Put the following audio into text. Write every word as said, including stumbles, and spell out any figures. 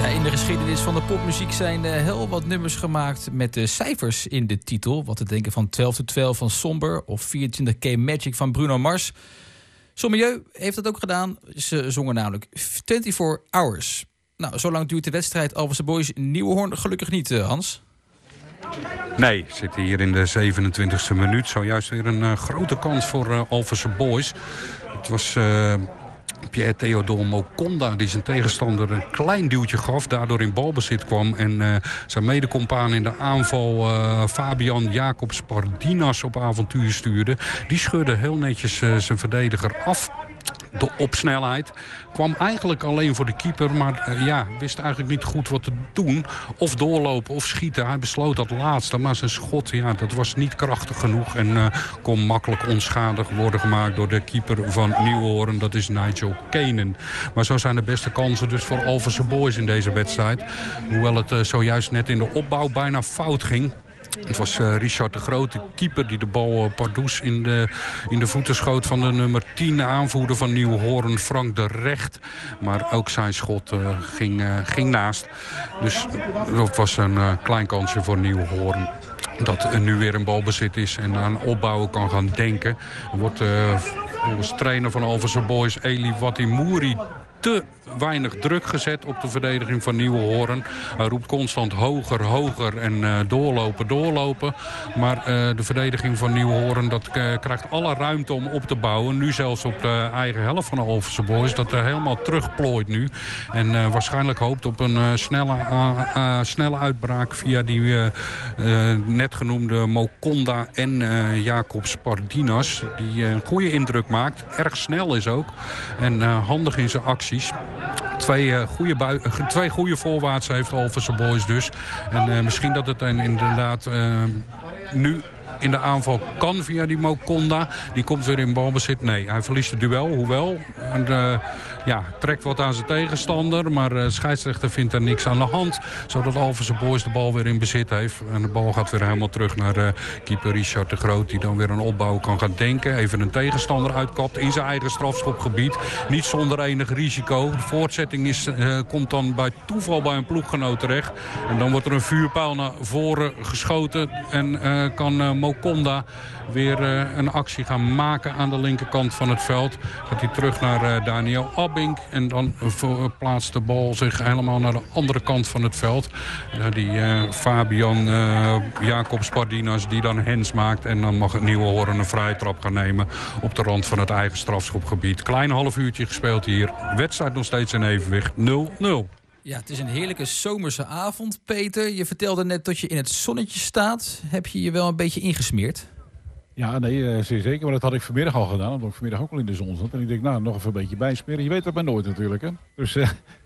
In de geschiedenis van de popmuziek zijn uh, heel wat nummers gemaakt met de uh, cijfers in de titel. Wat te denken van twaalf to twaalf van Somber of vierentwintig K Magic van Bruno Mars. Sommieu heeft dat ook gedaan. Ze zongen namelijk vierentwintig Hours. Nou, zo lang duurt de wedstrijd Alphense Boys Nieuwenhoorn gelukkig niet, uh, Hans. Nee, we zitten hier in de zevenentwintigste minuut. Zojuist weer een uh, grote kans voor uh, Alphense Boys. Het was... Uh... Pierre Theodore Mokonda die zijn tegenstander een klein duwtje gaf. Daardoor in balbezit kwam. En uh, zijn medecompaan in de aanval uh, Fabian Jacobs Pardinas op avontuur stuurde. Die scheurde heel netjes uh, zijn verdediger af. De opsnelheid kwam eigenlijk alleen voor de keeper. Maar uh, ja, wist eigenlijk niet goed wat te doen. Of doorlopen of schieten. Hij besloot dat laatste. Maar zijn schot, ja, dat was niet krachtig genoeg. En uh, kon makkelijk onschadelijk worden gemaakt door de keeper van Nieuwenhoorn. Dat is Nigel Kenen. Maar zo zijn de beste kansen dus voor Alphense Boys in deze wedstrijd. Hoewel het uh, zojuist net in de opbouw bijna fout ging. Het was uh, Richard de Groot, de keeper, die de bal uh, Pardoes in de, in de voeten schoot van de nummer tien aanvoerder van Nieuwenhoorn, Frank de Recht. Maar ook zijn schot uh, ging, uh, ging naast. Dus dat was een uh, klein kansje voor Nieuwenhoorn. Dat uh, nu weer een balbezit is en aan opbouwen kan gaan denken. Er wordt uh, volgens trainer van Alphense Boys, Eli Watimouri, te weinig druk gezet op de verdediging van Nieuwenhoorn. Hij roept constant hoger, hoger en uh, doorlopen, doorlopen. Maar uh, de verdediging van Nieuwenhoorn dat uh, krijgt alle ruimte om op te bouwen. Nu zelfs op de eigen helft van de Alphense Boys. Dat er helemaal terugplooit nu. En uh, waarschijnlijk hoopt op een uh, snelle, uh, uh, snelle uitbraak via die uh, uh, net genoemde Mokonda en uh, Jacobs Pardinas. Die uh, een goede indruk maakt. Erg snel is ook. En uh, handig in zijn acties. Twee, uh, goede bui- uh, twee goede voorwaarts heeft Alphense Boys dus. En uh, misschien dat het uh, inderdaad uh, nu in de aanval kan via die Mokonda. Die komt weer in balbezit. Nee, hij verliest het duel, hoewel. En, uh, ja, trekt wat aan zijn tegenstander. Maar de uh, scheidsrechter vindt er niks aan de hand. Zodat Alphense Boys de bal weer in bezit heeft. En de bal gaat weer helemaal terug naar uh, keeper Richard de Groot. Die dan weer een opbouw kan gaan denken. Even een tegenstander uitkapt in zijn eigen strafschopgebied. Niet zonder enig risico. De voortzetting is, uh, komt dan bij toeval bij een ploeggenoot terecht. En dan wordt er een vuurpijl naar voren geschoten. En uh, kan uh, Mokonda weer uh, een actie gaan maken aan de linkerkant van het veld. Gaat hij terug naar uh, Daniel Abbink. En dan uh, plaatst de bal zich helemaal naar de andere kant van het veld. Uh, die uh, Fabian uh, Jacobs Pardinas die dan hens maakt. En dan mag het Nieuwenhoorn een vrije trap gaan nemen op de rand van het eigen strafschopgebied. Klein half uurtje gespeeld hier. Wedstrijd nog steeds in evenwicht nul nul. Ja, het is een heerlijke zomerse avond, Peter. Je vertelde net dat je in het zonnetje staat. Heb je je wel een beetje ingesmeerd? Ja, nee, zeer zeker. Maar dat had ik vanmiddag al gedaan. Omdat ik vanmiddag ook al in de zon zat. En ik denk, nou, nog even een beetje bijsmeren. Je weet dat maar nooit natuurlijk, hè. Dus uh,